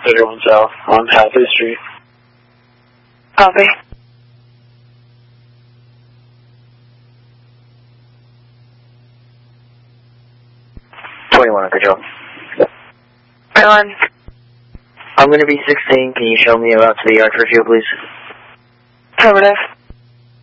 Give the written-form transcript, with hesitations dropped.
31 South on Hathaway Street. Copy. Control. Right on. I'm going to be 16. Can you show me about to the yard for fuel, please? Affirmative.